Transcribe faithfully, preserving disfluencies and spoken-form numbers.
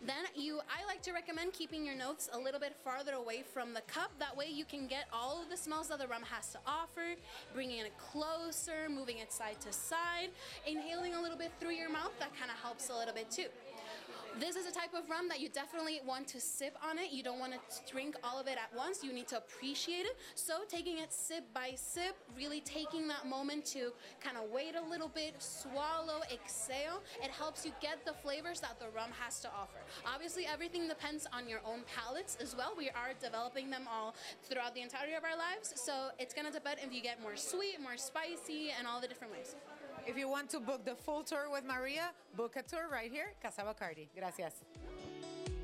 Then you, I like to recommend keeping your notes a little bit farther away from the cup. That way you can get all of the smells that the rum has to offer, bringing it closer, moving it side to side, inhaling a little bit through your mouth. That kind of helps a little bit too. This is a type of rum that you definitely want to sip on it. You don't want to drink all of it at once. You need to appreciate it. So taking it sip by sip, really taking that moment to kind of wait a little bit, swallow, exhale. It helps you get the flavors that the rum has to offer. Obviously, everything depends on your own palates as well. We are developing them all throughout the entirety of our lives. So it's going to depend if you get more sweet, more spicy, and all the different ways. If you want to book the full tour with Maria, book a tour right here, Casa Bacardi. Gracias.